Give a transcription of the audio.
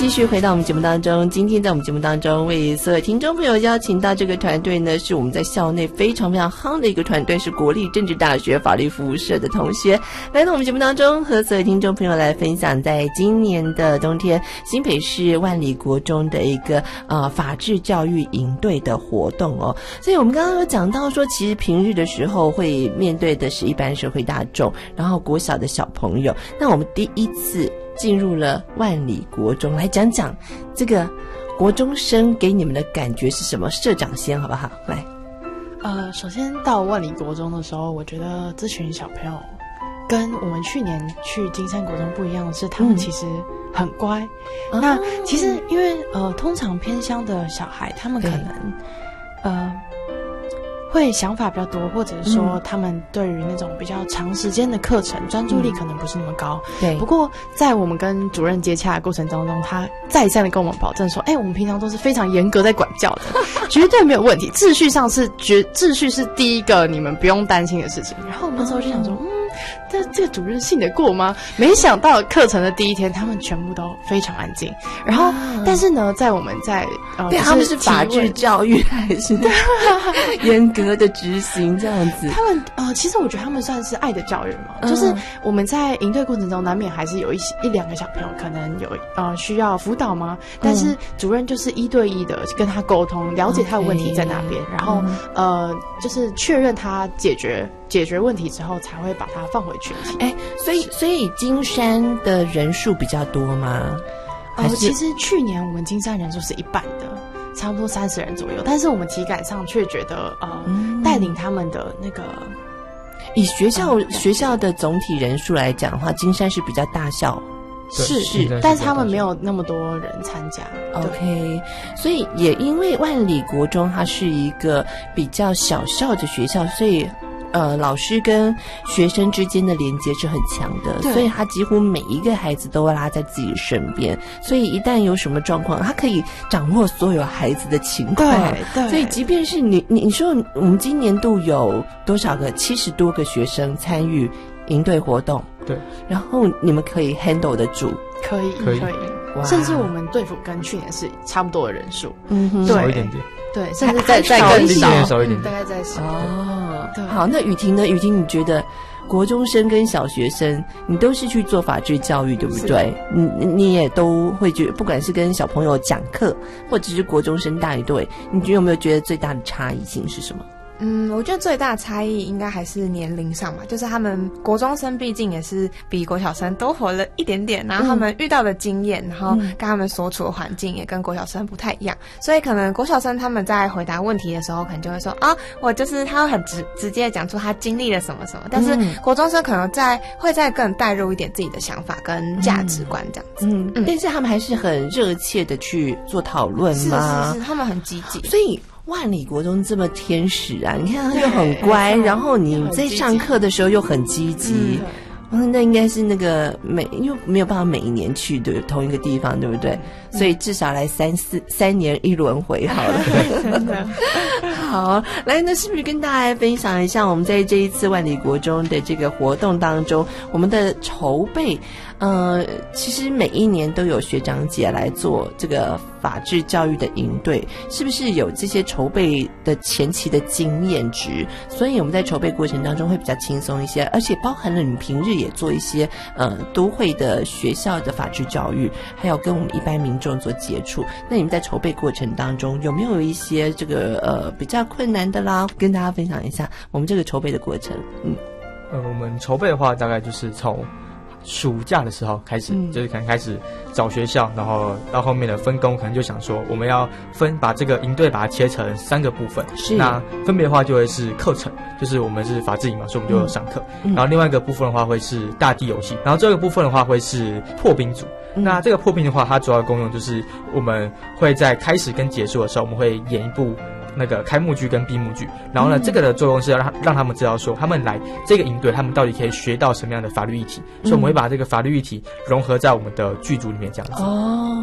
继续回到我们节目当中。今天在我们节目当中为所有听众朋友邀请到这个团队呢，是我们在校内非常非常夯的一个团队，是国立政治大学法律服务社的同学来到我们节目当中，和所有听众朋友来分享在今年的冬天新北市万里国中的一个法治教育营队的活动哦。所以我们刚刚有讲到说，其实平日的时候会面对的是一般社会大众，然后国小的小朋友。那我们第一次进入了万里国中，来讲讲这个国中生给你们的感觉是什么？社长先好不好？来， 首先到万里国中的时候，我觉得这群小朋友跟我们去年去金山国中不一样的是，他们其实很乖。那其实因为通常偏乡的小孩，他们可能会想法比较多，或者是说他们对于那种比较长时间的课程专注力可能不是那么高。对。不过在我们跟主任接洽的过程当中，他再三的跟我们保证说，我们平常都是非常严格在管教的，绝对没有问题，秩序上是秩序是第一个你们不用担心的事情。然后我们那时候就想说，这个主任信得过吗？没想到课程的第一天，他们全部都非常安静。然后，但是呢，在我们在对，他们是法治教育还是严格的执行这样子？ 他们其实我觉得他们算是爱的教育嘛，就是我们在营队过程中，难免还是有一两个小朋友可能有需要辅导吗？但是主任就是1对1的跟他沟通，了解他的问题在哪边，然后就是确认他解决问题之后，才会把它放回群体。 所以金山的人数比较多吗？ 其实去年我们金山人数是一半的，差不多30人左右，但是我们体感上却觉得带领他们的那个以学校的总体人数来讲的话，金山是比较大校。 是，但是他们没有那么多人参加。 OK， 所以也因为万里国中它是一个比较小校的学校，所以老师跟学生之间的连接是很强的，所以他几乎每一个孩子都会拉在自己身边，所以一旦有什么状况，他可以掌握所有孩子的情况。对，所以即便是你说我们今年度有多少个70多个学生参与营队活动， 对， 然后你们可以 handle 得住， 可以，甚至我们队服跟去年是差不多的人数， 少一点点， 对，甚至再更少一点， 大概再少。 对，好，那雨婷呢？雨婷，你觉得国中生跟小学生，你都是去做法治教育，对不对？你也都会觉得，不管是跟小朋友讲课，或者是国中生带队，你有没有觉得最大的差异性是什么？ 我觉得最大的差异应该还是年龄上嘛，就是他们国中生毕竟也是比国小生多活了一点点，然后他们遇到的经验，然后跟他们所处的环境也跟国小生不太一样，所以可能国小生他们在回答问题的时候，可能就会说我就是他会很直接讲出他经历了什么什么，但是国中生可能会再更带入一点自己的想法跟价值观这样子。 但是他们还是很热切的去做讨论吗？ 是，他们很积极， 所以万里国中这么天使啊，你看他又很乖，然后你在上课的时候又很积极，那应该是那个又没有办法每一年去的同一个地方，对不对？所以至少来3年一轮回好了。 真的好，来，那是不是跟大家来分享一下我们在这一次万里国中的这个活动当中，我们的筹备？其实每一年都有学长姐来做这个法治教育的营队，是不是有这些筹备的前期的经验值？所以我们在筹备过程当中会比较轻松一些，而且包含了你平日也做一些都会的学校的法治教育，还有跟我们一般民众做接触。那你们在筹备过程当中有没有一些这个比较困难的啦？跟大家分享一下我们这个筹备的过程。 我们筹备的话，大概就是从暑假的时候开始，就是可能开始找学校，然后到后面的分工，可能就想说我们要把这个营队把它切成3个部分。那分别的话就会是课程，就是我们是法治营嘛，所以我们就有上课。然后另外一个部分的话会是大地游戏，然后这个部分的话会是破冰组。那这个破冰的话，它主要的功用就是我们会在开始跟结束的时候，我们会演一部那个开幕剧跟闭幕剧，然后呢，这个的作用是要让他们知道说，他们来这个营队，他们到底可以学到什么样的法律议题，所以我们会把这个法律议题融合在我们的剧组里面，这样子。